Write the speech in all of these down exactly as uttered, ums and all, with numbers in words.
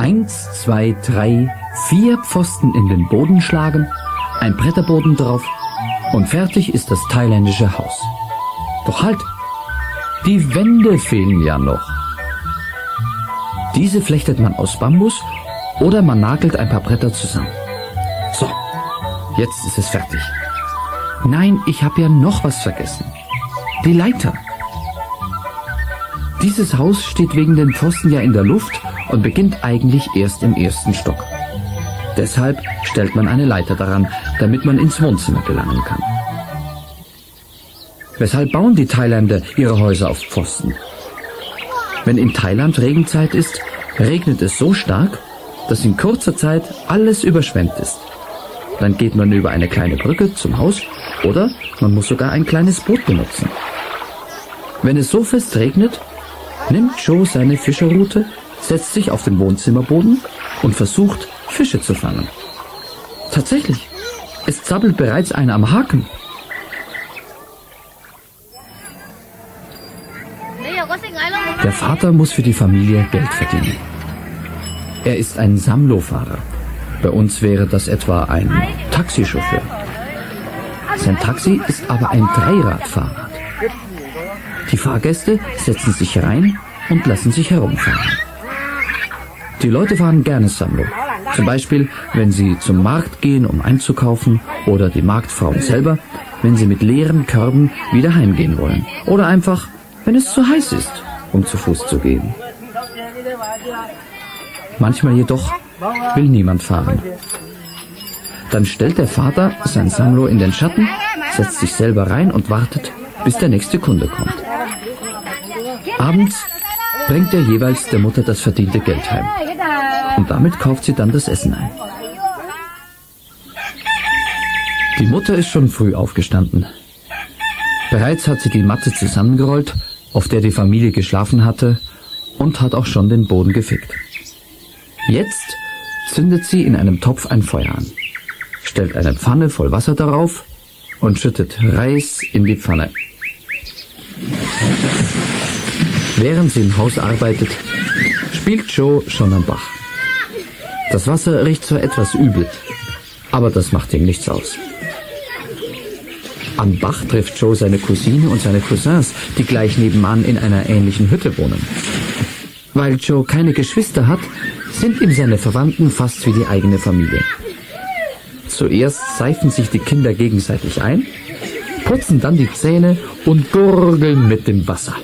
Eins, zwei, drei, vier Pfosten in den Boden schlagen, ein Bretterboden drauf und fertig ist das thailändische Haus. Doch halt, die Wände fehlen ja noch. Diese flechtet man aus Bambus oder man nagelt ein paar Bretter zusammen. So, jetzt ist es fertig. Nein, ich habe ja noch was vergessen. Die Leiter. Dieses Haus steht wegen den Pfosten ja in der Luft und beginnt eigentlich erst im ersten Stock. Deshalb stellt man eine Leiter daran, damit man ins Wohnzimmer gelangen kann. Weshalb bauen die Thailänder ihre Häuser auf Pfosten? Wenn in Thailand Regenzeit ist, regnet es so stark, dass in kurzer Zeit alles überschwemmt ist. Dann geht man über eine kleine Brücke zum Haus oder man muss sogar ein kleines Boot benutzen. Wenn es so fest regnet, nimmt Joe seine Fischerrute, setzt sich auf den Wohnzimmerboden und versucht, Fische zu fangen. Tatsächlich, es zappelt bereits einer am Haken. Der Vater muss für die Familie Geld verdienen. Er ist ein Samlo-Fahrer. Bei uns wäre das etwa ein Taxichauffeur. Sein Taxi ist aber ein Dreiradfahrrad. Die Fahrgäste setzen sich rein und lassen sich herumfahren. Die Leute fahren gerne Samlo. Zum Beispiel, wenn sie zum Markt gehen, um einzukaufen, oder die Marktfrauen selber, wenn sie mit leeren Körben wieder heimgehen wollen. Oder einfach, wenn es zu heiß ist, um zu Fuß zu gehen. Manchmal jedoch will niemand fahren. Dann stellt der Vater sein Samlo in den Schatten, setzt sich selber rein und wartet, bis der nächste Kunde kommt. Abends bringt er jeweils der Mutter das verdiente Geld heim. Und damit kauft sie dann das Essen ein. Die Mutter ist schon früh aufgestanden. Bereits hat sie die Matte zusammengerollt, auf der die Familie geschlafen hatte, und hat auch schon den Boden gefegt. Jetzt zündet sie in einem Topf ein Feuer an, stellt eine Pfanne voll Wasser darauf und schüttet Reis in die Pfanne. Während sie im Haus arbeitet, spielt Joe schon am Bach. Das Wasser riecht zwar etwas übel, aber das macht ihm nichts aus. Am Bach trifft Joe seine Cousine und seine Cousins, die gleich nebenan in einer ähnlichen Hütte wohnen. Weil Joe keine Geschwister hat, sind ihm seine Verwandten fast wie die eigene Familie. Zuerst seifen sich die Kinder gegenseitig ein, putzen dann die Zähne und gurgeln mit dem Wasser.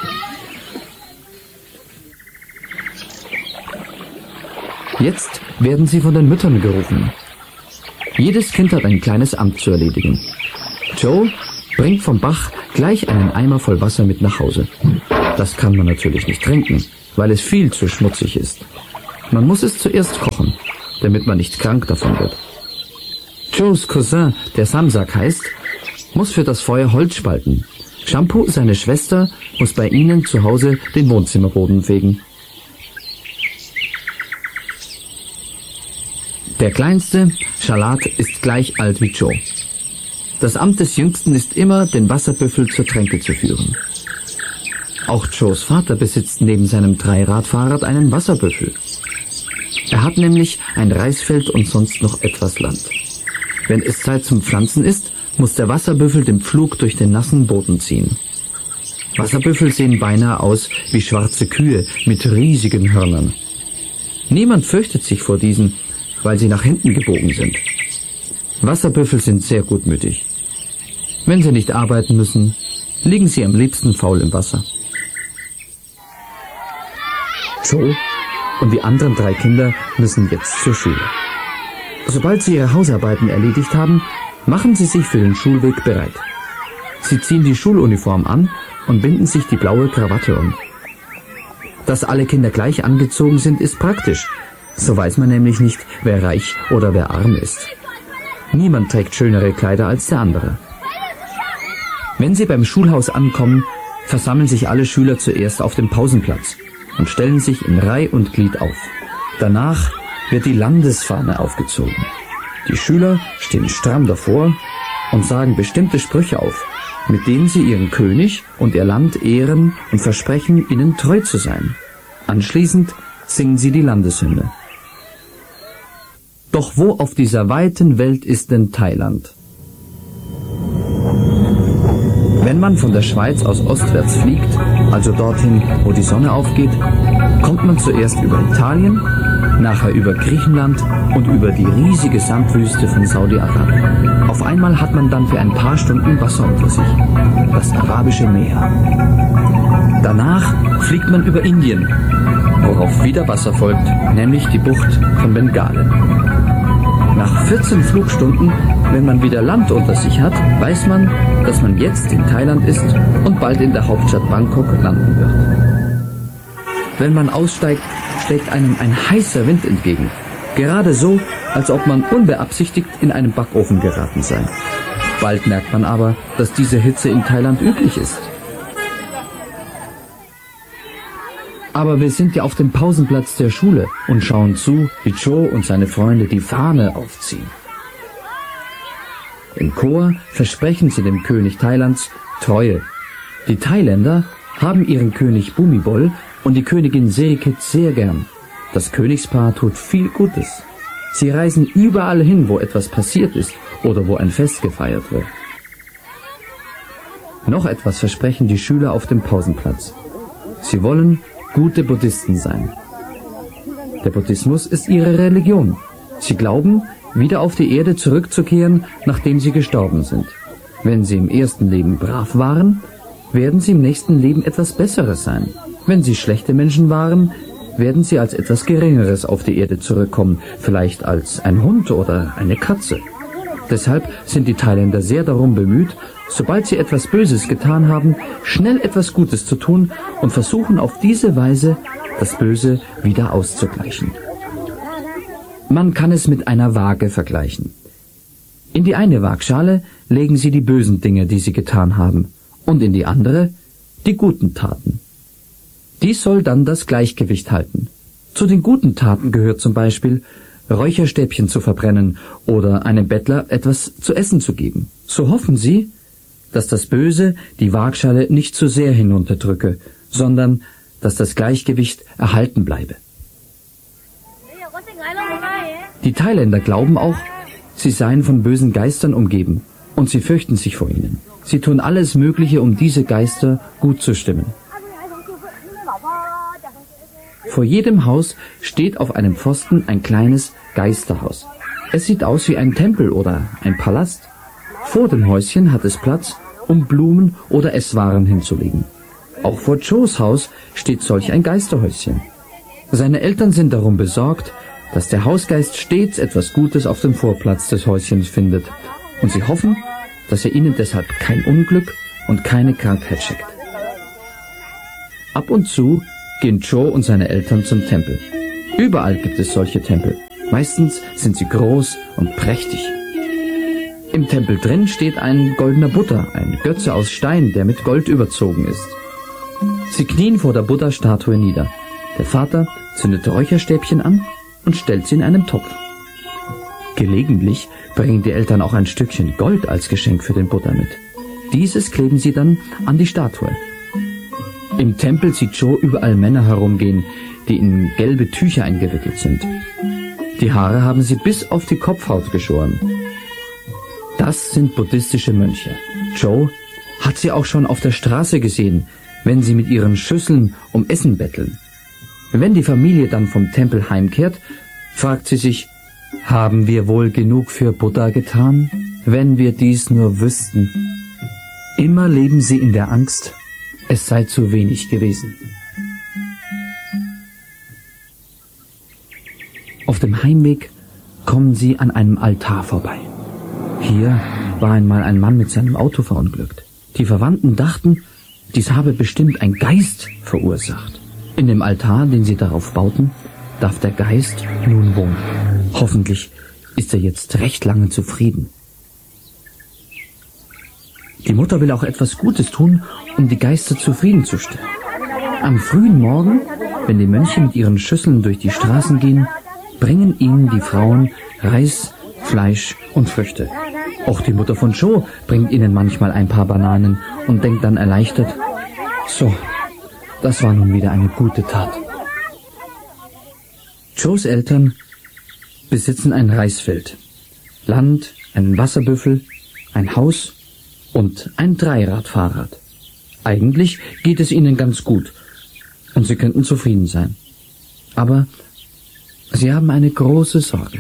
Jetzt werden sie von den Müttern gerufen. Jedes Kind hat ein kleines Amt zu erledigen. Joe bringt vom Bach gleich einen Eimer voll Wasser mit nach Hause. Das kann man natürlich nicht trinken, weil es viel zu schmutzig ist. Man muss es zuerst kochen, damit man nicht krank davon wird. Joes Cousin, der Samsak heißt, muss für das Feuer Holz spalten. Shampoo, seine Schwester, muss bei ihnen zu Hause den Wohnzimmerboden fegen. Der Kleinste, Shalat, ist gleich alt wie Joe. Das Amt des Jüngsten ist immer, den Wasserbüffel zur Tränke zu führen. Auch Joes Vater besitzt neben seinem Dreiradfahrrad einen Wasserbüffel. Er hat nämlich ein Reisfeld und sonst noch etwas Land. Wenn es Zeit zum Pflanzen ist, muss der Wasserbüffel den Pflug durch den nassen Boden ziehen. Wasserbüffel sehen beinahe aus wie schwarze Kühe mit riesigen Hörnern. Niemand fürchtet sich vor diesen, weil sie nach hinten gebogen sind. Wasserbüffel sind sehr gutmütig. Wenn sie nicht arbeiten müssen, liegen sie am liebsten faul im Wasser. Joe und die anderen drei Kinder müssen jetzt zur Schule. Sobald sie ihre Hausarbeiten erledigt haben, machen sie sich für den Schulweg bereit. Sie ziehen die Schuluniform an und binden sich die blaue Krawatte um. Dass alle Kinder gleich angezogen sind, ist praktisch. So weiß man nämlich nicht, wer reich oder wer arm ist. Niemand trägt schönere Kleider als der andere. Wenn sie beim Schulhaus ankommen, versammeln sich alle Schüler zuerst auf dem Pausenplatz und stellen sich in Reih und Glied auf. Danach wird die Landesfahne aufgezogen. Die Schüler stehen stramm davor und sagen bestimmte Sprüche auf, mit denen sie ihren König und ihr Land ehren und versprechen, ihnen treu zu sein. Anschließend singen sie die Landeshymne. Doch wo auf dieser weiten Welt ist denn Thailand? Wenn man von der Schweiz aus ostwärts fliegt, also dorthin, wo die Sonne aufgeht, kommt man zuerst über Italien, nachher über Griechenland und über die riesige Sandwüste von Saudi-Arabien. Auf einmal hat man dann für ein paar Stunden Wasser unter sich, das Arabische Meer. Danach fliegt man über Indien, worauf wieder Wasser folgt, nämlich die Bucht von Bengalen. Nach vierzehn Flugstunden, wenn man wieder Land unter sich hat, weiß man, dass man jetzt in Thailand ist und bald in der Hauptstadt Bangkok landen wird. Wenn man aussteigt, schlägt einem ein heißer Wind entgegen. Gerade so, als ob man unbeabsichtigt in einen Backofen geraten sei. Bald merkt man aber, dass diese Hitze in Thailand üblich ist. Aber wir sind ja auf dem Pausenplatz der Schule und schauen zu, wie Joe und seine Freunde die Fahne aufziehen. Im Chor versprechen sie dem König Thailands Treue. Die Thailänder haben ihren König Bhumibol und die Königin Serikit sehr gern. Das Königspaar tut viel Gutes. Sie reisen überall hin, wo etwas passiert ist oder wo ein Fest gefeiert wird. Noch etwas versprechen die Schüler auf dem Pausenplatz. Sie wollen gute Buddhisten sein. Der Buddhismus ist ihre Religion. Sie glauben, wieder auf die Erde zurückzukehren, nachdem sie gestorben sind. Wenn sie im ersten Leben brav waren, werden sie im nächsten Leben etwas Besseres sein. Wenn sie schlechte Menschen waren, werden sie als etwas Geringeres auf die Erde zurückkommen, vielleicht als ein Hund oder eine Katze. Deshalb sind die Thailänder sehr darum bemüht, sobald sie etwas Böses getan haben, schnell etwas Gutes zu tun und versuchen auf diese Weise, das Böse wieder auszugleichen. Man kann es mit einer Waage vergleichen. In die eine Waagschale legen sie die bösen Dinge, die sie getan haben, und in die andere die guten Taten. Dies soll dann das Gleichgewicht halten. Zu den guten Taten gehört zum Beispiel, Räucherstäbchen zu verbrennen oder einem Bettler etwas zu essen zu geben. So hoffen sie, dass das Böse die Waagschale nicht zu sehr hinunterdrücke, sondern dass das Gleichgewicht erhalten bleibe. Die Thailänder glauben auch, sie seien von bösen Geistern umgeben und sie fürchten sich vor ihnen. Sie tun alles Mögliche, um diese Geister gut zu stimmen. Vor jedem Haus steht auf einem Pfosten ein kleines Geisterhaus. Es sieht aus wie ein Tempel oder ein Palast. Vor dem Häuschen hat es Platz, um Blumen oder Esswaren hinzulegen. Auch vor Joes Haus steht solch ein Geisterhäuschen. Seine Eltern sind darum besorgt, dass der Hausgeist stets etwas Gutes auf dem Vorplatz des Häuschens findet. Und sie hoffen, dass er ihnen deshalb kein Unglück und keine Krankheit schickt. Ab und zu gehen Joe und seine Eltern zum Tempel. Überall gibt es solche Tempel. Meistens sind sie groß und prächtig. Im Tempel drin steht ein goldener Buddha, ein Götze aus Stein, der mit Gold überzogen ist. Sie knien vor der Buddha-Statue nieder. Der Vater zündet Räucherstäbchen an und stellt sie in einem Topf. Gelegentlich bringen die Eltern auch ein Stückchen Gold als Geschenk für den Buddha mit. Dieses kleben sie dann an die Statue. Im Tempel sieht Joe überall Männer herumgehen, die in gelbe Tücher eingewickelt sind. Die Haare haben sie bis auf die Kopfhaut geschoren. Das sind buddhistische Mönche. Joe hat sie auch schon auf der Straße gesehen, wenn sie mit ihren Schüsseln um Essen betteln. Wenn die Familie dann vom Tempel heimkehrt, fragt sie sich, haben wir wohl genug für Buddha getan, wenn wir dies nur wüssten? Immer leben sie in der Angst, es sei zu wenig gewesen. Auf dem Heimweg kommen sie an einem Altar vorbei. Hier war einmal ein Mann mit seinem Auto verunglückt. Die Verwandten dachten, dies habe bestimmt ein Geist verursacht. In dem Altar, den sie darauf bauten, darf der Geist nun wohnen. Hoffentlich ist er jetzt recht lange zufrieden. Die Mutter will auch etwas Gutes tun, um die Geister zufriedenzustellen. Am frühen Morgen, wenn die Mönche mit ihren Schüsseln durch die Straßen gehen, bringen ihnen die Frauen Reis, Fleisch und Früchte. Auch die Mutter von Joe bringt ihnen manchmal ein paar Bananen und denkt dann erleichtert, so, das war nun wieder eine gute Tat. Joes Eltern besitzen ein Reisfeld, Land, einen Wasserbüffel, ein Haus und ein Dreiradfahrrad. Eigentlich geht es ihnen ganz gut und sie könnten zufrieden sein. Aber sie haben eine große Sorge.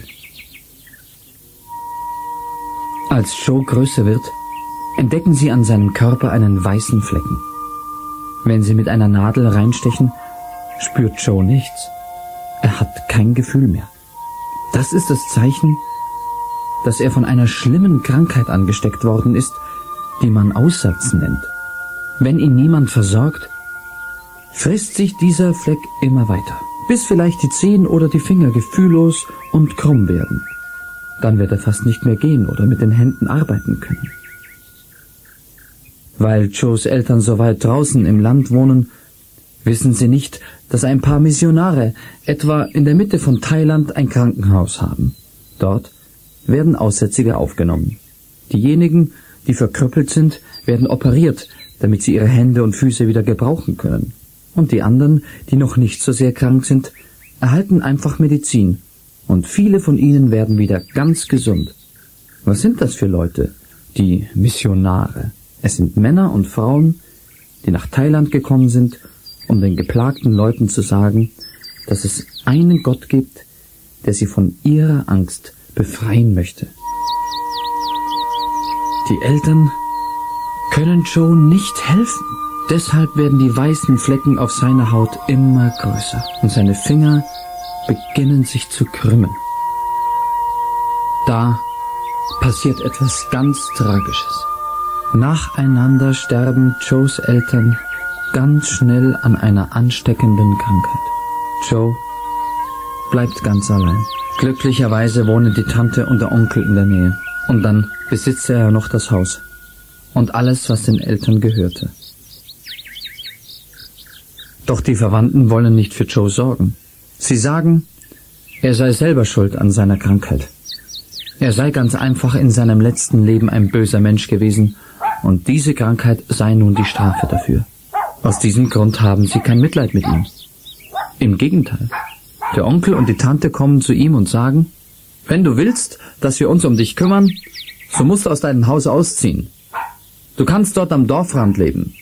Als Joe größer wird, entdecken sie an seinem Körper einen weißen Flecken. Wenn sie mit einer Nadel reinstechen, spürt Joe nichts. Er hat kein Gefühl mehr. Das ist das Zeichen, dass er von einer schlimmen Krankheit angesteckt worden ist, die man Aussatz nennt. Wenn ihn niemand versorgt, frisst sich dieser Fleck immer weiter, bis vielleicht die Zehen oder die Finger gefühllos und krumm werden. Dann wird er fast nicht mehr gehen oder mit den Händen arbeiten können. Weil Joes Eltern so weit draußen im Land wohnen, wissen sie nicht, dass ein paar Missionare etwa in der Mitte von Thailand ein Krankenhaus haben. Dort werden Aussätzige aufgenommen. Diejenigen, die verkrüppelt sind, werden operiert, damit sie ihre Hände und Füße wieder gebrauchen können. Und die anderen, die noch nicht so sehr krank sind, erhalten einfach Medizin. Und viele von ihnen werden wieder ganz gesund. Was sind das für Leute? Die Missionare. Es sind Männer und Frauen, die nach Thailand gekommen sind, um den geplagten Leuten zu sagen, dass es einen Gott gibt, der sie von ihrer Angst befreien möchte. Die Eltern können Joe nicht helfen. Deshalb werden die weißen Flecken auf seiner Haut immer größer und seine Finger beginnen sich zu krümmen. Da passiert etwas ganz Tragisches. Nacheinander sterben Joes Eltern ganz schnell an einer ansteckenden Krankheit. Joe bleibt ganz allein. Glücklicherweise wohnen die Tante und der Onkel in der Nähe. Und dann besitzt er ja noch das Haus und alles, was den Eltern gehörte. Doch die Verwandten wollen nicht für Joe sorgen. Sie sagen, er sei selber schuld an seiner Krankheit. Er sei ganz einfach in seinem letzten Leben ein böser Mensch gewesen und diese Krankheit sei nun die Strafe dafür. Aus diesem Grund haben sie kein Mitleid mit ihm. Im Gegenteil, der Onkel und die Tante kommen zu ihm und sagen, wenn du willst, dass wir uns um dich kümmern, so musst du aus deinem Haus ausziehen. Du kannst dort am Dorfrand leben.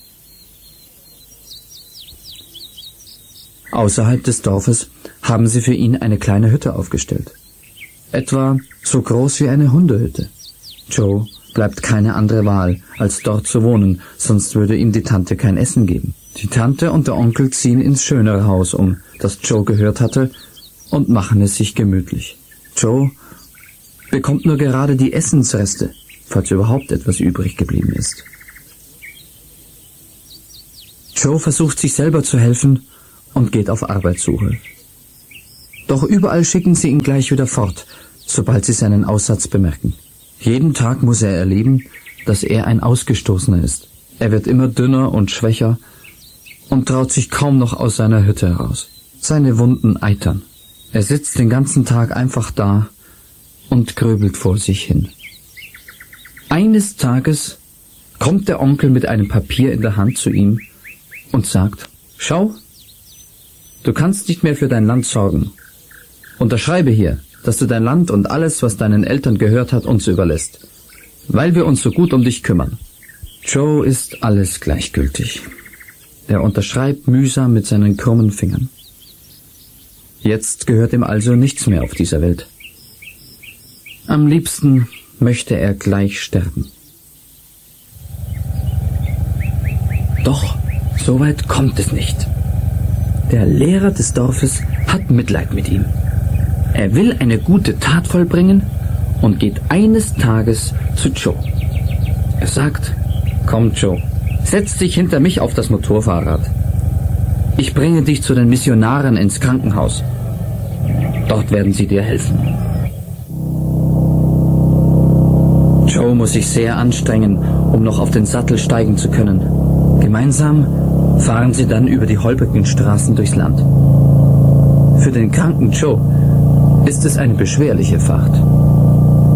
Außerhalb des Dorfes haben sie für ihn eine kleine Hütte aufgestellt. Etwa so groß wie eine Hundehütte. Joe bleibt keine andere Wahl, als dort zu wohnen, sonst würde ihm die Tante kein Essen geben. Die Tante und der Onkel ziehen ins schönere Haus um, das Joe gehört hatte, und machen es sich gemütlich. Joe bekommt nur gerade die Essensreste, falls überhaupt etwas übrig geblieben ist. Joe versucht sich selber zu helfen und geht auf Arbeitssuche. Doch überall schicken sie ihn gleich wieder fort, sobald sie seinen Aussatz bemerken. Jeden Tag muss er erleben, dass er ein Ausgestoßener ist. Er wird immer dünner und schwächer und traut sich kaum noch aus seiner Hütte heraus. Seine Wunden eitern. Er sitzt den ganzen Tag einfach da und grübelt vor sich hin. Eines Tages kommt der Onkel mit einem Papier in der Hand zu ihm und sagt, schau, du kannst nicht mehr für dein Land sorgen. Unterschreibe hier, dass du dein Land und alles, was deinen Eltern gehört hat, uns überlässt, weil wir uns so gut um dich kümmern. Joe ist alles gleichgültig. Er unterschreibt mühsam mit seinen krummen Fingern. Jetzt gehört ihm also nichts mehr auf dieser Welt. Am liebsten möchte er gleich sterben. Doch so weit kommt es nicht. Der Lehrer des Dorfes hat Mitleid mit ihm. Er will eine gute Tat vollbringen und geht eines Tages zu Joe. Er sagt, komm Joe, setz dich hinter mich auf das Motorfahrrad. Ich bringe dich zu den Missionaren ins Krankenhaus. Dort werden sie dir helfen. Joe muss sich sehr anstrengen, um noch auf den Sattel steigen zu können. Gemeinsam fahren sie dann über die holprigen Straßen durchs Land. Für den kranken Joe ist es eine beschwerliche Fahrt.